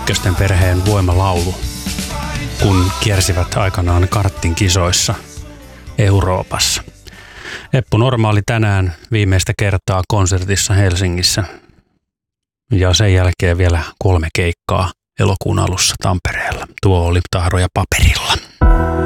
Ykkösten perheen voimalaulu, kun kiersivät aikanaan kartin kisoissa Euroopassa. Eppu Normaali tänään viimeistä kertaa konsertissa Helsingissä ja sen jälkeen vielä 3 keikkaa elokuun alussa Tampereella. Tuo oli Tahroja paperilla.